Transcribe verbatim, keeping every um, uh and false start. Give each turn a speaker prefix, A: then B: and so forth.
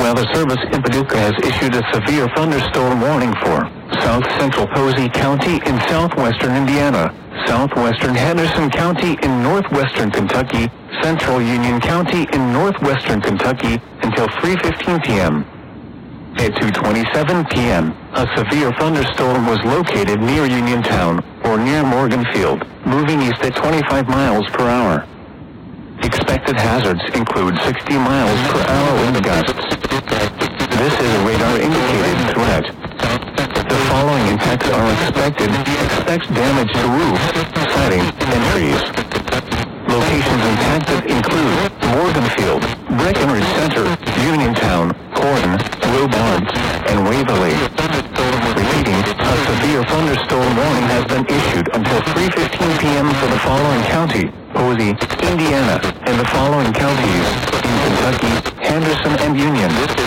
A: Weather Service in Paducah has issued a severe thunderstorm warning for south central Posey County in southwestern Indiana, southwestern Henderson County in northwestern Kentucky, central Union County in northwestern Kentucky until three fifteen p.m. At two twenty-seven p.m., a severe thunderstorm was located near Uniontown, or near Morganfield, moving east at twenty-five miles per hour. Expected hazards include sixty miles per hour wind gusts. This is a radar-indicated threat. The following impacts are expected. Expect damage to roofs, siding, and trees. Locations impacted include Morganfield, Breckenridge Center, Uniontown, Horton, Robards, and Waverly. Repeating, a severe thunderstorm warning has been issued until three fifteen p.m. for the following county: Posey, Indiana, and the following counties in Kentucky, Henderson, and Union.